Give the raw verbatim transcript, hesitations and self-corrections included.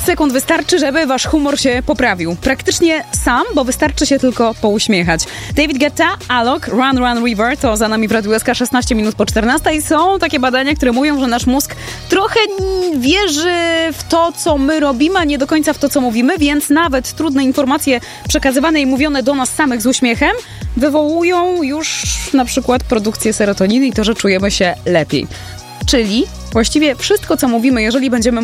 sekund wystarczy, żeby wasz humor się poprawił. Praktycznie sam, bo wystarczy się tylko pouśmiechać. David Guetta, Alok, Run Run River, to za nami w Radiu S K szesnaście minut po czternastej. I są takie badania, które mówią, że nasz mózg trochę wierzy w to, co my robimy, a nie do końca w to, co mówimy, więc nawet trudne informacje przekazywane i mówione do nas samych z uśmiechem wywołują już na przykład produkcję serotoniny i to, że czujemy się lepiej. Czyli właściwie wszystko, co mówimy, jeżeli będziemy